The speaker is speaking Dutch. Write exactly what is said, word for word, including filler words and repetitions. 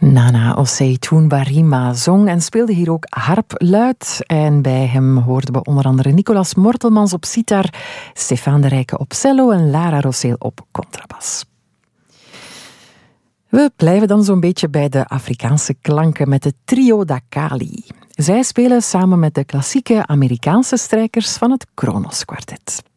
Nana Osei Barima zong en speelde hier ook harpluid. En bij hem hoorden we onder andere Nicolas Mortelmans op sitar, Stefaan de Rijke op cello en Lara Rosseel op contrabas. We blijven dan zo'n beetje bij de Afrikaanse klanken met het trio da Kali. Zij spelen samen met de klassieke Amerikaanse strijkers van het Kronos Kwartet.